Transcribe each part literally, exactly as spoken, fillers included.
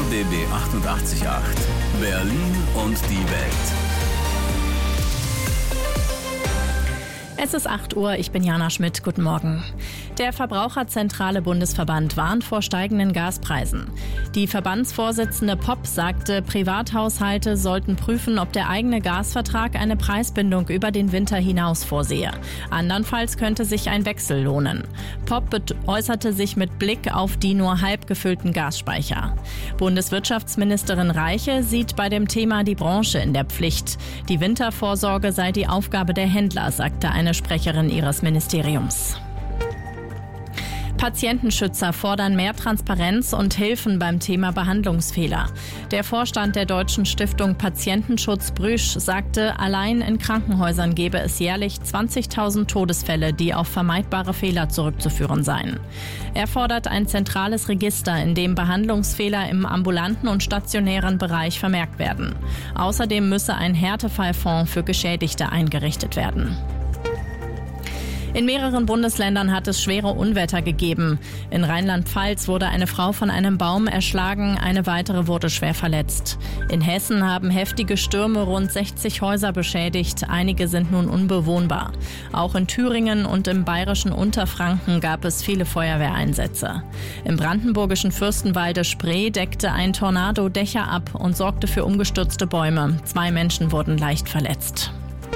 B B achtundachtzig Komma acht. Berlin und die Welt. Es ist acht Uhr, ich bin Jana Schmidt. Guten Morgen. Der Verbraucherzentrale Bundesverband warnt vor steigenden Gaspreisen. Die Verbandsvorsitzende Popp sagte, Privathaushalte sollten prüfen, ob der eigene Gasvertrag eine Preisbindung über den Winter hinaus vorsehe. Andernfalls könnte sich ein Wechsel lohnen. Popp äußerte sich mit Blick auf die nur halb gefüllten Gasspeicher. Bundeswirtschaftsministerin Reiche sieht bei dem Thema die Branche in der Pflicht. Die Wintervorsorge sei die Aufgabe der Händler, sagte eine Sprecherin ihres Ministeriums. Patientenschützer fordern mehr Transparenz und Hilfen beim Thema Behandlungsfehler. Der Vorstand der Deutschen Stiftung Patientenschutz Brüsch sagte, allein in Krankenhäusern gebe es jährlich zwanzigtausend Todesfälle, die auf vermeidbare Fehler zurückzuführen seien. Er fordert ein zentrales Register, in dem Behandlungsfehler im ambulanten und stationären Bereich vermerkt werden. Außerdem müsse ein Härtefallfonds für Geschädigte eingerichtet werden. In mehreren Bundesländern hat es schwere Unwetter gegeben. In Rheinland-Pfalz wurde eine Frau von einem Baum erschlagen, eine weitere wurde schwer verletzt. In Hessen haben heftige Stürme rund sechzig Häuser beschädigt, einige sind nun unbewohnbar. Auch in Thüringen und im bayerischen Unterfranken gab es viele Feuerwehreinsätze. Im brandenburgischen Fürstenwalde Spree deckte ein Tornado Dächer ab und sorgte für umgestürzte Bäume. Zwei Menschen wurden leicht verletzt.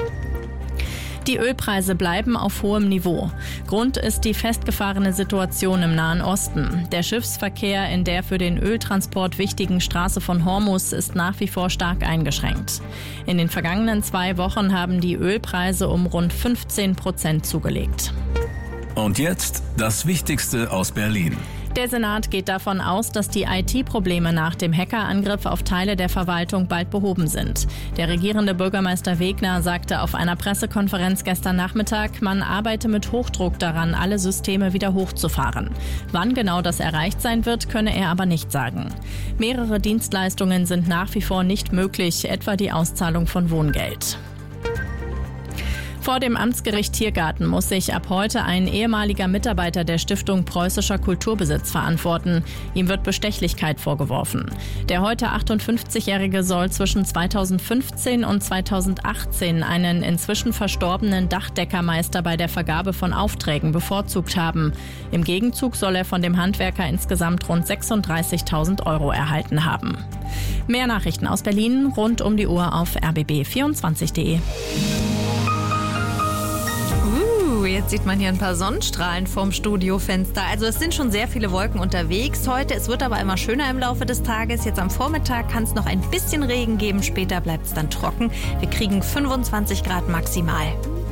Die Ölpreise bleiben auf hohem Niveau. Grund ist die festgefahrene Situation im Nahen Osten. Der Schiffsverkehr in der für den Öltransport wichtigen Straße von Hormuz ist nach wie vor stark eingeschränkt. In den vergangenen zwei Wochen haben die Ölpreise um rund fünfzehn Prozent zugelegt. Und jetzt das Wichtigste aus Berlin. Der Senat geht davon aus, dass die I T-Probleme nach dem Hackerangriff auf Teile der Verwaltung bald behoben sind. Der regierende Bürgermeister Wegner sagte auf einer Pressekonferenz gestern Nachmittag, man arbeite mit Hochdruck daran, alle Systeme wieder hochzufahren. Wann genau das erreicht sein wird, könne er aber nicht sagen. Mehrere Dienstleistungen sind nach wie vor nicht möglich, etwa die Auszahlung von Wohngeld. Vor dem Amtsgericht Tiergarten muss sich ab heute ein ehemaliger Mitarbeiter der Stiftung Preußischer Kulturbesitz verantworten. Ihm wird Bestechlichkeit vorgeworfen. Der heute achtundfünfzigjährige soll zwischen zweitausendfünfzehn und zweitausendachtzehn einen inzwischen verstorbenen Dachdeckermeister bei der Vergabe von Aufträgen bevorzugt haben. Im Gegenzug soll er von dem Handwerker insgesamt rund sechsunddreißigtausend Euro erhalten haben. Mehr Nachrichten aus Berlin rund um die Uhr auf r b b vierundzwanzig punkt d e. Jetzt sieht man hier ein paar Sonnenstrahlen vorm Studiofenster. Also es sind schon sehr viele Wolken unterwegs heute. Es wird aber immer schöner im Laufe des Tages. Jetzt am Vormittag kann es noch ein bisschen Regen geben. Später bleibt es dann trocken. Wir kriegen fünfundzwanzig Grad maximal.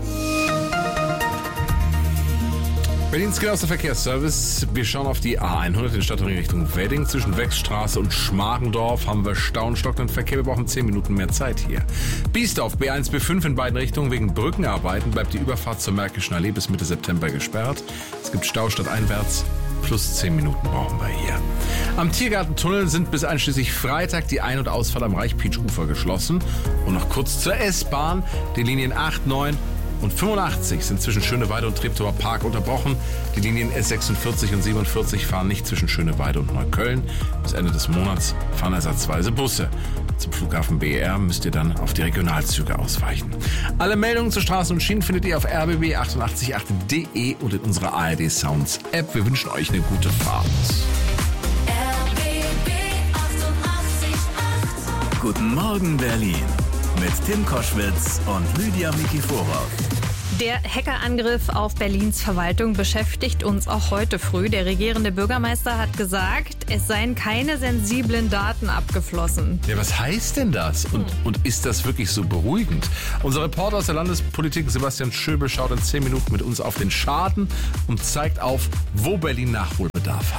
Berlins genauester Verkehrsservice. Wir schauen auf die A hundert in Stadtring Richtung Wedding. Zwischen Wechsstraße und Schmargendorf haben wir Stau und stockenden Verkehr. Wir brauchen zehn Minuten mehr Zeit hier. Biesdorf B eins, B fünf in beiden Richtungen. Wegen Brückenarbeiten bleibt die Überfahrt zur Märkischen Allee bis Mitte September gesperrt. Es gibt Stau stadteinwärts. Plus zehn Minuten brauchen wir hier. Am Tiergartentunnel sind bis einschließlich Freitag die Ein- und Ausfahrt am Reichpeitsch-Ufer geschlossen. Und noch kurz zur S-Bahn. Die Linien acht, neun und fünfundachtzig sind zwischen Schöneweide und Treptower Park unterbrochen. Die Linien S sechsundvierzig und siebenundvierzig fahren nicht zwischen Schöneweide und Neukölln. Bis Ende des Monats fahren ersatzweise Busse. Zum Flughafen B E R müsst ihr dann auf die Regionalzüge ausweichen. Alle Meldungen zu Straßen und Schienen findet ihr auf r b b achtundachtzig Komma acht punkt d e und in unserer A R D Sounds App. Wir wünschen euch eine gute Fahrt. R B B achtundachtzig Komma acht. Guten Morgen Berlin mit Tim Koschwitz und Lydia Mikiforov. Der Hackerangriff auf Berlins Verwaltung beschäftigt uns auch heute früh. Der regierende Bürgermeister hat gesagt, es seien keine sensiblen Daten abgeflossen. Ja, was heißt denn das? Und, und ist das wirklich so beruhigend? Unser Reporter aus der Landespolitik, Sebastian Schöbel, schaut in zehn Minuten mit uns auf den Schaden und zeigt auf, wo Berlin Nachholbedarf hat.